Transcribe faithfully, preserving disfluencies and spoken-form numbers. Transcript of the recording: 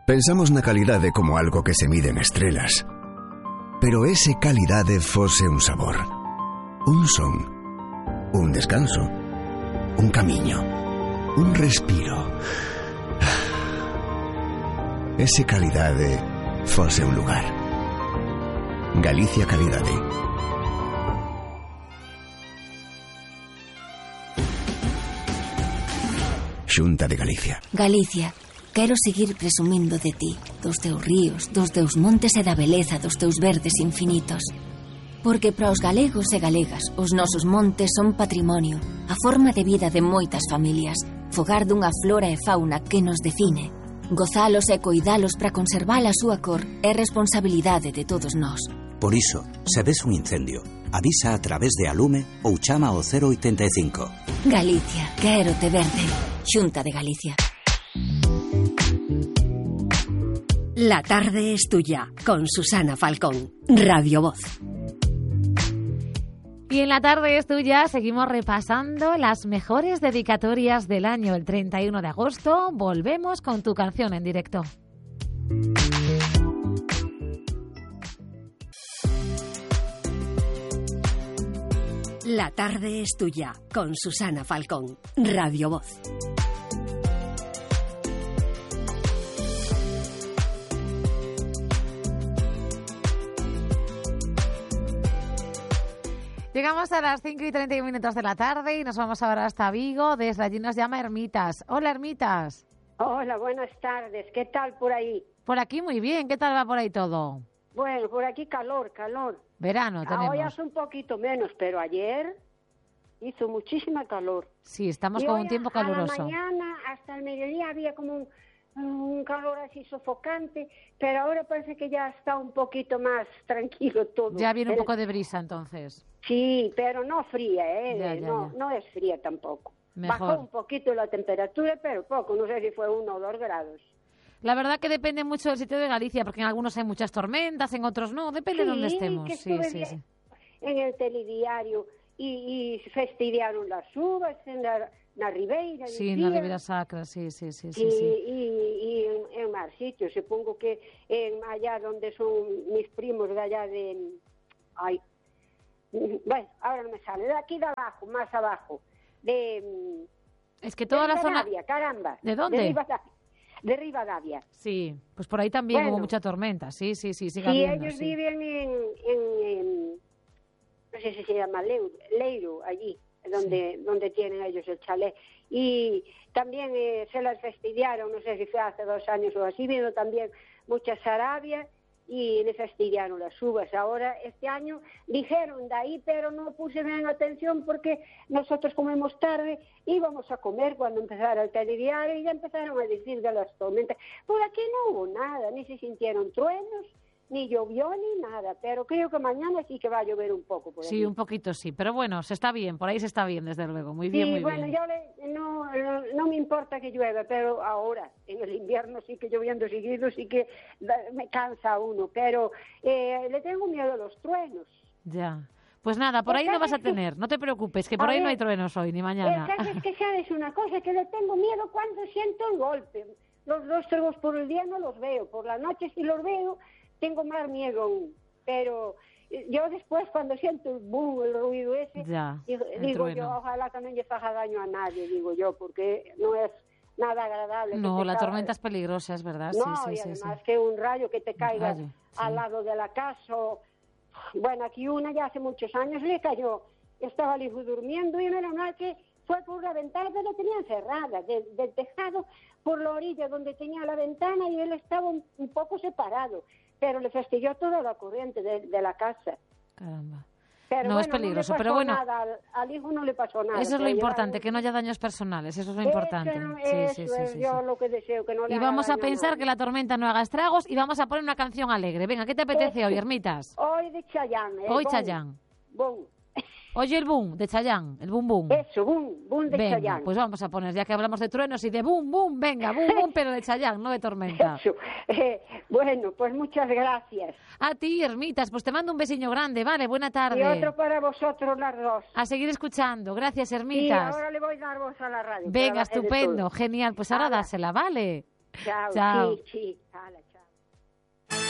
Pensamos na calidade como algo que se mide en estrelas. Pero ese calidade fose un sabor, un son, un descanso, un camiño, un respiro. Ese calidade fose un lugar. Galicia Calidade. Xunta de Galicia. Galicia, quero seguir presumindo de ti, dos teus ríos, dos teus montes e da beleza dos teus verdes infinitos. Porque para os galegos e galegas, os nosos montes son patrimonio, a forma de vida de moitas familias, fogar dunha flora e fauna que nos define. Gozalos e coidalos para conservar a súa cor é responsabilidade de todos nós. Por iso, se ves un incendio, avisa a través de Alume ou chama ao cero oitenta e cinco. Galicia, quero te verde. Xunta de Galicia. La tarde es tuya, con Susana Falcón, Radio Voz. Y en la tarde es tuya seguimos repasando las mejores dedicatorias del año. El treinta y uno de agosto volvemos con tu canción en directo. La tarde es tuya, con Susana Falcón, Radio Voz. Llegamos a las cinco y treinta y uno minutos de la tarde y nos vamos ahora hasta Vigo. Desde allí nos llama Hermitas. Hola, Hermitas. Hola, buenas tardes. ¿Qué tal por ahí? Por aquí muy bien. ¿Qué tal va por ahí todo? Bueno, por aquí calor, calor. Verano tenemos. Hoy hace un poquito menos, pero ayer hizo muchísima calor. Sí, estamos y con hoy un tiempo a caluroso. A la mañana hasta el mediodía había como un, un calor así sofocante, pero ahora parece que ya está un poquito más tranquilo todo. Ya viene un el... poco de brisa entonces. Sí, pero no fría, ¿eh? Ya, ya, no, ya. no es fría tampoco. Mejor. Bajó un poquito la temperatura, pero poco, no sé si fue uno o dos grados. La verdad que depende mucho del sitio de Galicia, porque en algunos hay muchas tormentas, en otros no, depende sí, de dónde estemos. Que sí, sí, sí. En el telediario y, y festidiaron las uvas en la, la Ribeira. Sí, en la Ribeira Sacra, sí, sí, sí. sí, y, sí. y, y en, en más sitios, supongo que en allá donde son mis primos de allá de... Ay, bueno, ahora no me sale, de aquí de abajo, más abajo, de... Es que toda de la zona... caramba. ¿De dónde? De Rivadavia. De Rivadavia. Sí, pues por ahí también bueno, hubo mucha tormenta, sí, sí, sí, sigue sí, habiendo, ellos sí. viven en, en, en, no sé si se llama Leiro, Leiro allí, donde, sí. donde tienen ellos el chalet. Y también eh, se las fastidiaron, no sé si fue hace dos años o así, vino también mucha Sarabia y le fastidiaron las uvas. Ahora, este año, dijeron de ahí, pero no puse bien atención porque nosotros comemos tarde, íbamos a comer cuando empezara el telediario y ya empezaron a decir de las tormentas. Por aquí no hubo nada, ni se sintieron truenos, ni llovió ni nada, pero creo que mañana sí que va a llover un poco. Por sí, aquí. Un poquito sí, pero bueno, se está bien, por ahí se está bien, desde luego, muy bien, sí, muy bueno, bien. yo le, no, no, no me importa que llueva, pero ahora, en el invierno sí que lloviendo seguido, sí que da, me cansa uno, pero eh, le tengo miedo a los truenos. Ya, pues nada, por ahí no vas a tener, no te preocupes, que por ahí no hay truenos hoy, ni mañana. El caso es que sabes una cosa, que le tengo miedo cuando siento el golpe. Los rostros por el día no los veo, por la noche sí los veo, tengo más miedo aún, pero yo después cuando siento el boom, el ruido ese, ya, digo, digo yo, ojalá que no le haga daño a nadie, digo yo, porque no es nada agradable. No, la caiga... tormenta es peligrosa, es verdad. No, sí, sí, y sí, además sí. que un rayo que te caiga rayo, sí. al lado de la casa. O... Bueno, aquí una ya hace muchos años le cayó, estaba el hijo durmiendo y menos mal que fue por la ventana, pero la tenían cerrada, de, del tejado por la orilla donde tenía la ventana y él estaba un, un poco separado, pero le fastidió toda la corriente de, de la casa. Caramba. Pero no bueno, es peligroso, no le pasó pero bueno. Nada, al, al hijo no le pasó nada. Eso es lo importante, llevaron... que no haya daños personales, eso es lo importante. Eso, sí, eso sí, sí, es sí, yo sí. lo que deseo, que no le Y haga vamos a daño pensar nadie. que la tormenta no haga estragos y vamos a poner una canción alegre. Venga, ¿qué te apetece Eso. hoy, Hermitas? Hoy de Chayanne. Hoy boom, Chayanne. Boom. Oye, el boom de Chayanne, el boom boom. Eso, boom, boom de venga, Chayanne. pues vamos a poner, ya que hablamos de truenos y de boom boom, venga, boom boom, pero de Chayanne, no de tormenta. Eso. Eh, bueno, pues muchas gracias. A ti, Hermitas, pues te mando un besiño grande, vale, buena tarde. Y otro para vosotros las dos. A seguir escuchando, gracias, Y Hermitas. ahora le voy a dar voz a la radio. Venga, para bajar de estupendo, todo. genial, pues ahora Hala. dásela, ¿vale? Chao, Chao. sí, sí. Hala, chao.